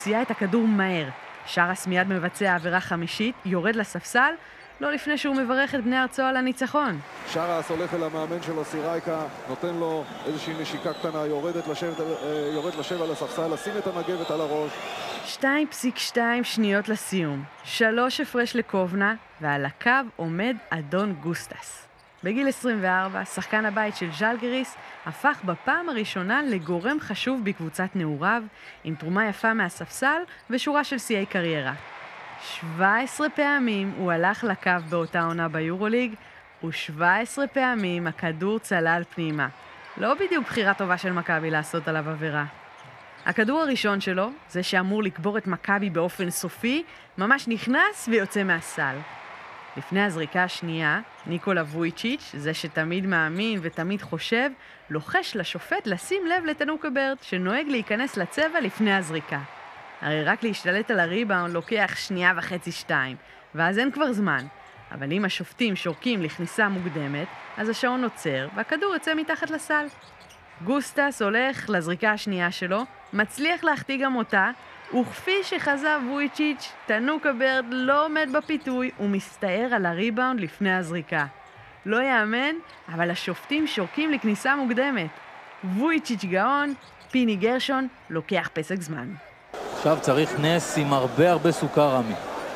הוציאה את הכדור מהר. שרס מיד מבצע עבירה חמישית, יורד לספסל, לא לפני שהוא מברך את בני ארצו על הניצחון. שרס הולך אל המאמן שלו, סירייקה, נותן לו איזושהי נשיקה קטנה, יורד לשב על הספסל, לשים את המגבת על הראש. 2.2 שניות לסיום, 3 הפרש לקובנה, ועל הקו עומד אדון גוסטס. בגיל 24, שחקן הבית של ז'לגיריס הפך בפעם הראשונה לגורם חשוב בקבוצת נעוריו, עם תרומה יפה מהספסל ושורה של שיאי קריירה. 17 פעמים הוא הלך לקו באותה עונה ביורוליג, ו17 פעמים הכדור צלל פנימה. לא בדיוק בחירה טובה של מכבי לעשות עליו עבירה. הכדור הראשון שלו, זה שאמור לקבור את מכבי באופן סופי, ממש נכנס ויוצא מהסל. לפני הזריקה השנייה, ניקולה וויצ'יץ', זה שתמיד מאמין ותמיד חושב, לוחש לשופט לשים לב לתנוקה ברד, שנוהג להיכנס לצבע לפני הזריקה. הרי רק להשתלט על הריבאונד לוקח 1.5-2, ואז אין כבר זמן. אבל אם השופטים שורקים לכניסה מוקדמת, אז השעון עוצר והכדור יוצא מתחת לסל. גוסטס הולך לזריקה השנייה שלו, מצליח להחטיא גם אותה, וכפי שחזה וויצ'יץ', תנוקה ברד לא עומד בפיתוי ומסתער על הריבאונד לפני הזריקה. לא יאמן, אבל השופטים שורקים לכניסה מוקדמת. וויצ'יץ' גאון, פיני גרשון לוקח פסק זמן. עכשיו צריך נס עם הרבה סוכר, רמי.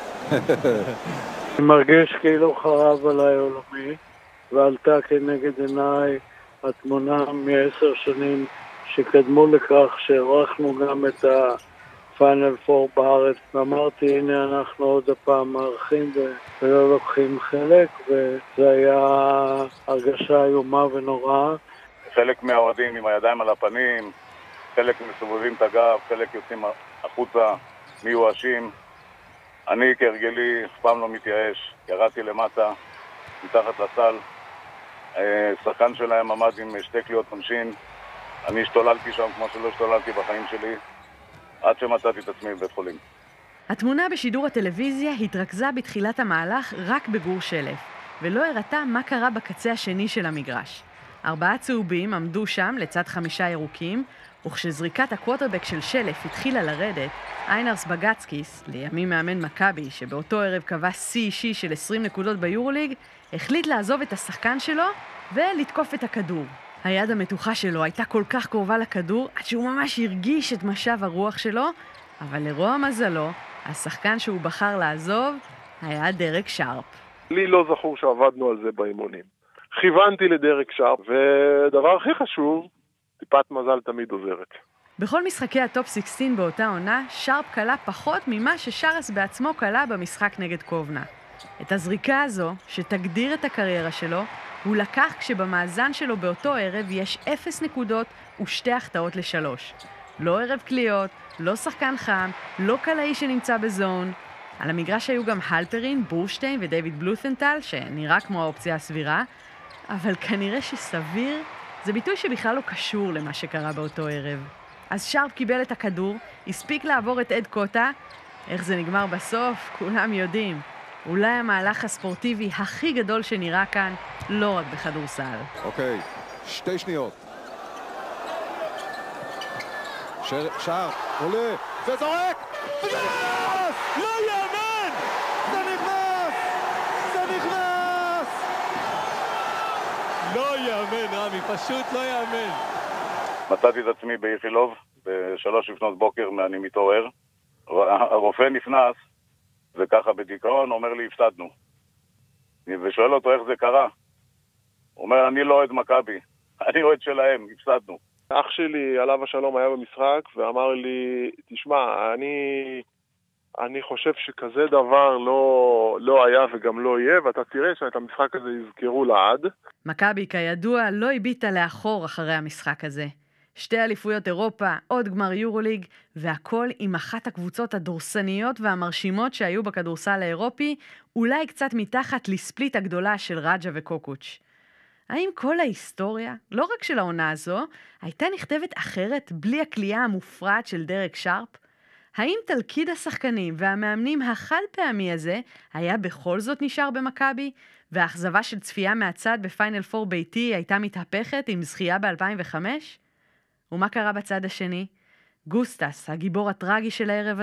אני מרגיש כאילו חרב עליי עולמי, ועלתה כנגד עיניי התמונה מ10 שנים שקדמו לכך שערכנו גם את הפיינל פור בארץ, ואמרתי הנה אנחנו עוד הפעם מארחים ולא לוקחים חלק, וזה היה הרגשה איומה ונוראה. חלק מהאוהדים עם הידיים על הפנים, חלק מסובבים את הגב, חלק יוצאים החוצה, מיואשים. אני כהרגלי אף פעם לא מתייאש, ירדתי למטה, מתחת לסל. שחקן שלהם עמד עם 2 קליעות עונשין. אני השתוללתי שם כמו שלא השתוללתי בחיים שלי, עד שמצאתי את עצמי בבית חולים. התמונה בשידור הטלוויזיה התרכזה בתחילת המהלך רק בגור שלף, ולא הראתה מה קרה בקצה השני של המגרש. 4 צהובים עמדו שם לצד 5 ירוקים, וכשזריקת הקווטרבק של שלף התחילה לרדת, איינרס בגצקיס, לימים מאמן מכבי, שבאותו ערב קבע שיא אישי של 20 נקודות ביורוליג, החליט לעזוב את השחקן שלו ולתקוף את הכדור. היד המתוחה שלו הייתה כל כך קרובה לכדור, עד שהוא ממש הרגיש את משב הרוח שלו, אבל לרוע מזלו, השחקן שהוא בחר לעזוב היה דרק שרפ. לי לא זכור שעבדנו על זה באימונים. כיוונתי לדרק שרפ, ודבר הכי חשוב, טיפת מזל תמיד עוזרת. בכל משחקי הטופ 16 באותה עונה, שרפ קלה פחות ממה ששרס בעצמו קלה במשחק נגד קובנה. את הזריקה הזו, שתגדיר את הקריירה שלו, הוא לקח כשבמאזן שלו באותו ערב יש 0 נקודות ו2 החטאות ל3. לא ערב קליעות, לא שחקן חם, לא קלעי שנמצא בזון. על המגרש היו גם הלפרין, בורשטיין ודייוויד בלות'נטל, שנראה כמו האופציה הסבירה, אבל כנראה שסביר זה ביטוי שבכלל לא קשור למה שקרה באותו ערב. אז שרפ קיבל את הכדור, הספיק לעבור את אד קוטה. איך זה נגמר בסוף? כולם יודעים. אולי המהלך הספורטיבי הכי גדול שנראה כאן, לא רק בכדורסל. אוקיי, 2 שניות. שרפ עולה וזורק! נכנס! לא יאמן! זה נכנס! זה נכנס! לא יאמן, רמי, פשוט לא יאמן. מצאתי את עצמי באיכילוב, ב3 לפנות בוקר, אני מתעורר. הרופא נכנס, וככה בדיכאון אומר לי, הפסדנו. ושואל אותו איך זה קרה. הוא אומר, אני לא אוהד מכבי, אני אוהד שלהם, הפסדנו. אח שלי עליו השלום היה במשחק ואמר לי, תשמע, אני חושב שכזה דבר לא היה וגם לא יהיה, ואתה תראה שאת המשחק הזה יזכרו לעד. מכבי כידוע לא הביטה לאחור אחרי המשחק הזה. 2 אליפויות אירופה, עוד גמר יורוליג, והכל עם אחת הקבוצות הדורסניות והמרשימות שהיו בכדורסל האירופי, אולי קצת מתחת לספליט הגדולה של רג'ה וקוקוץ'. האם כל ההיסטוריה, לא רק של העונה הזו, הייתה נכתבת אחרת בלי הקליעה המופרעת של דרק שרפ? האם תלכיד השחקנים והמאמנים החד פעמי הזה היה בכל זאת נשאר במכבי, והאכזבה של צפייה מהצד בפיינל פור ביתי הייתה מתהפכת עם זכייה ב-2005? ומה קרה בצד השני? גוסטס, הגיבור הטרגי של הערב